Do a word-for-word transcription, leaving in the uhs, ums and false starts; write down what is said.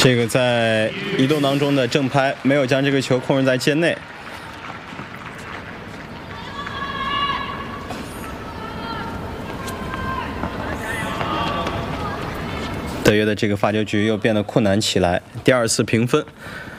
这个在移动当中的正拍没有将这个球控制在界内。德约的这个发球局又变得困难起来，第二次平分。